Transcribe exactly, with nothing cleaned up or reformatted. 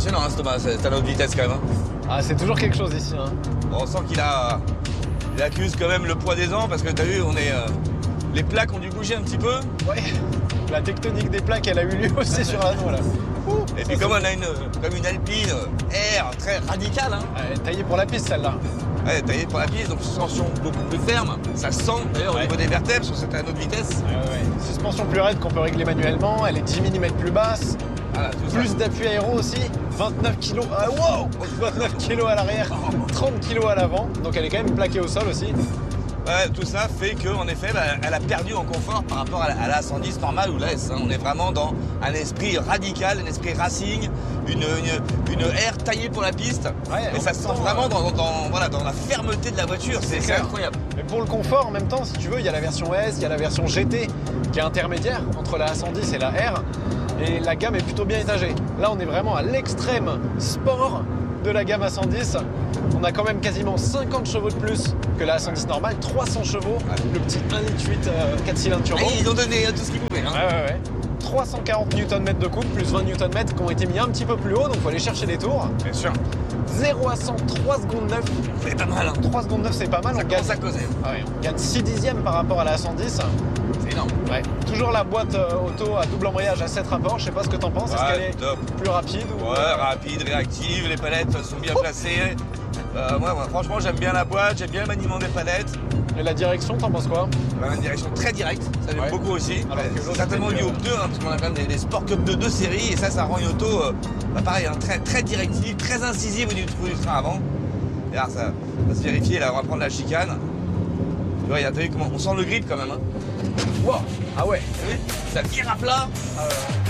impressionnant, hein, ce Thomas, c'est à notre vitesse quand même. Hein. Ah, c'est toujours quelque chose ici. Hein. Bon, on sent qu'il a, il accuse quand même le poids des ans parce que t'as vu, on est, euh, les plaques ont dû bouger un petit peu. Ouais, la tectonique des plaques, elle a eu lieu aussi sur l'anneau là. Ouh, et puis comme on a une, comme une Alpine R très radicale, hein. Elle est taillée pour la piste celle-là. Ouais, taillée pour la piste, donc suspension beaucoup plus ferme. Ça sent d'ailleurs ouais. au niveau des vertèbres sur cette anneau de vitesse. Ouais, ouais. Suspension plus raide qu'on peut régler manuellement, elle est dix millimètres plus basse. Voilà, plus d'appui aéro aussi, vingt-neuf kilos, ah, wow vingt-neuf kilos à l'arrière, trente kilos à l'avant, donc elle est quand même plaquée au sol aussi. Ouais, tout ça fait qu'en effet, bah, elle a perdu en confort par rapport à la, à la cent dix normale ou la S. Hein. On est vraiment dans un esprit radical, un esprit racing, une, une, une R taillée pour la piste. Ouais, et ça se sent vraiment dans, dans, dans, voilà, dans la fermeté de la voiture, c'est incroyable. Mais pour le confort, en même temps, si tu veux, il y a la version S, il y a la version G T qui est intermédiaire entre la A cent dix et la R. Et la gamme est plutôt bien étagée. Là, on est vraiment à l'extrême sport de la gamme A cent dix. On a quand même quasiment cinquante chevaux de plus que la A cent dix normale, trois cents chevaux, ouais. Le petit un virgule huit litres euh, quatre cylindres turbo. Et ils ont donné tout ce qu'ils pouvaient. Hein. Ouais, ouais, ouais. trois cent quarante newton-mètres de couple, plus vingt newton-mètres qui ont été mis un petit peu plus haut, donc il faut aller chercher des tours. Bien sûr. zéro à cent, trois secondes neuf. C'est pas mal. Hein. trois secondes neuf, c'est pas mal. Ça on commence gagne... à causer. Ah ouais, on gagne six dixièmes par rapport à la A cent dix. C'est énorme. Ouais. Toujours la boîte euh, auto à double embrayage à sept rapports, je sais pas ce que t'en penses, ouais, est-ce qu'elle est top. Plus rapide ou... Ouais, rapide, réactive, les palettes sont bien oh. placées. Euh, moi, moi, franchement, j'aime bien la boîte, j'aime bien le maniement des palettes. Et la direction, t'en penses quoi? bah, Une direction très directe, ça j'aime ouais. beaucoup aussi. C'est certainement lié aux pneus, hein, parce qu'on a quand même des, des Sport Cup de deux séries, et ça, ça rend une auto, euh, bah, pareil, hein, très, très directive, très incisive au niveau du frein avant. Et alors, ça va se vérifier, là, on va prendre la chicane. Tu vois, t'as vu comment on sent le grip quand même. Hein. Wow. Ah ouais. Ça vire à plat. Euh...